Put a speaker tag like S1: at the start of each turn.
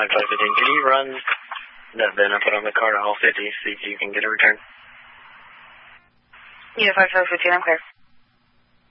S1: 5515. Can you run that VIN I put on the car to all 50, see if you can get a return?
S2: Yeah, 5515, I'm clear.